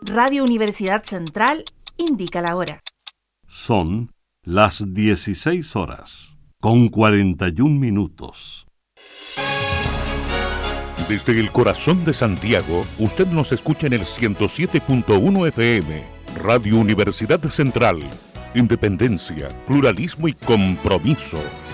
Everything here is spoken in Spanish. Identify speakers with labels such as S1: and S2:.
S1: Radio Universidad Central indica la hora.
S2: Son las 16 horas, con 41 minutos.
S3: Desde el corazón de Santiago, usted nos escucha en el 107.1 FM, Radio Universidad Central. Independencia, pluralismo y compromiso.